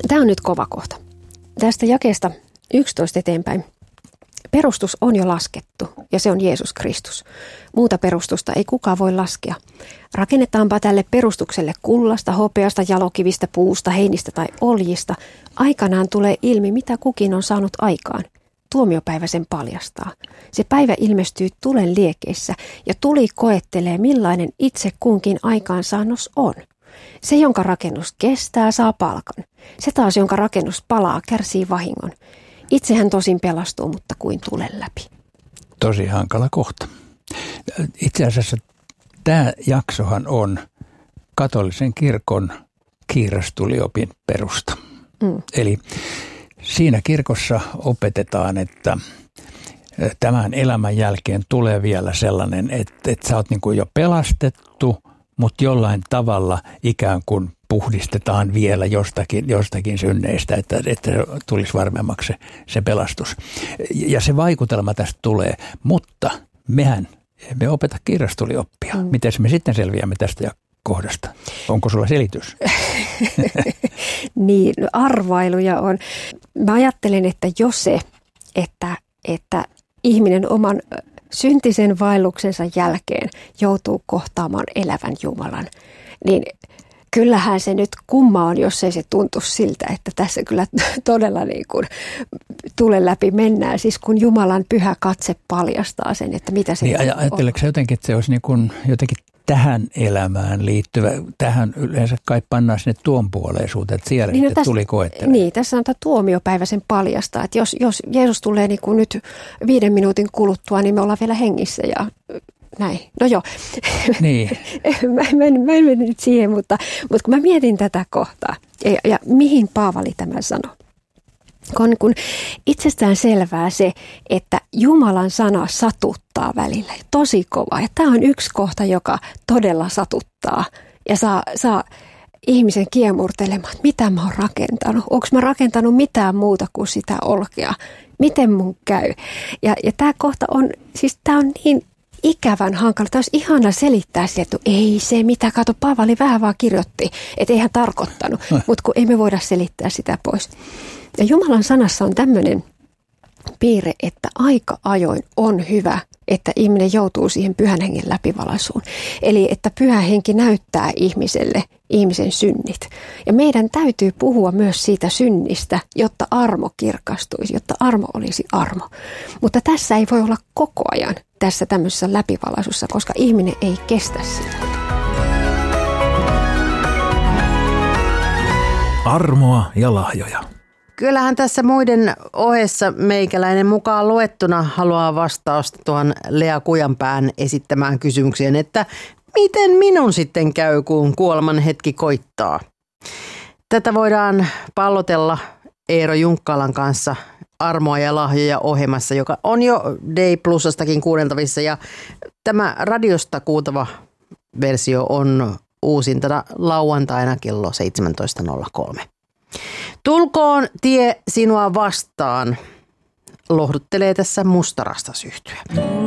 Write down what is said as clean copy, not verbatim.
Tämä on nyt kova kohta. Tästä jakeesta 11 eteenpäin. Perustus on jo laskettu ja se on Jeesus Kristus. Muuta perustusta ei kukaan voi laskea. Rakennetaanpa tälle perustukselle kullasta, hopeasta, jalokivistä, puusta, heinistä tai oljista. Aikanaan tulee ilmi, mitä kukin on saanut aikaan. Tuomiopäivä sen paljastaa. Se päivä ilmestyy tulen liekeissä ja tuli koettelee, millainen itse kunkin aikaansaannos on. Se, jonka rakennus kestää, saa palkan. Se taas, jonka rakennus palaa, kärsii vahingon. Itse hän tosin pelastuu, mutta kuin tulen läpi. Tosi hankala kohta. Itse asiassa tämä jaksohan on katolisen kirkon kiirastuliopin perusta. Eli siinä kirkossa opetetaan, että tämän elämän jälkeen tulee vielä sellainen, että sä oot niin kuin jo pelastettu, mutta jollain tavalla ikään kuin puhdistetaan vielä jostakin synneistä, että tulisi varmemmaksi se pelastus. Ja se vaikutelma tästä tulee, mutta mehän emme opeta kiirastulioppia. Miten me sitten selviämme tästä kohdasta? Onko sulla selitys? Niin, arvailuja on. Mä ajattelen, että jos se, että ihminen oman syntisen vaelluksensa jälkeen joutuu kohtaamaan elävän Jumalan, niin kyllähän se nyt kumma on, jos ei se tuntu siltä, että tässä kyllä todella niin kuin tulen läpi mennään. Siis kun Jumalan pyhä katse paljastaa sen, että mitä se niin, on. Ajatteleeko sä jotenkin, että se olisi niin kuin jotenkin tähän elämään liittyvä, tähän yleensä kai pannaan sinne tuon puoleisuuteen, että siellä niin, tuli koettelemaan. Niin, tässä on tämä tuomiopäivä sen paljastaa, että jos Jeesus tulee niin kuin nyt 5 minuutin kuluttua, niin me ollaan vielä hengissä ja näin. No joo, niin. mä en mene nyt siihen, mutta kun mä mietin tätä kohtaa ja mihin Paavali tämän sanoi. Kun itsestään selvää se, että Jumalan sana satuttaa välillä, tosi kova. Ja tämä on yksi kohta, joka todella satuttaa ja saa ihmisen kiemurtelemaan, että mitä mä oon rakentanut. Onko mä rakentanut mitään muuta kuin sitä olkea? Miten mun käy? Ja tämä kohta on, siis tämä on niin ikävän hankala. Tämä olisi ihana selittää sieltä, että ei se mitä, kato Paavali vähän vaan kirjoitti, että ei hän tarkoittanut, mutta kun ei me voida selittää sitä pois. Ja Jumalan sanassa on tämmöinen piirre, että aika ajoin on hyvä, että ihminen joutuu siihen pyhän hengen läpivalaisuun. Eli että pyhä henki näyttää ihmiselle ihmisen synnit. Ja meidän täytyy puhua myös siitä synnistä, jotta armo kirkastuisi, jotta armo olisi armo. Mutta tässä ei voi olla koko ajan tässä tämmöisessä läpivalaisussa, koska ihminen ei kestä sitä. Armoa ja lahjoja. Kyllähän tässä muiden ohessa meikäläinen mukaan luettuna haluaa vastausta tuohon Lea Kujanpään esittämään kysymykseen, että miten minun sitten käy, kun kuoleman hetki koittaa? Tätä voidaan pallotella Eero Junkkalan kanssa Armoa ja lahjoja ohjelmassa, joka on jo Day Plusastakin kuunneltavissa ja tämä radiosta kuultava versio on uusintana lauantaina kello 17.03. Tulkoon tie sinua vastaan, lohduttelee tässä Mustarastas yhtye.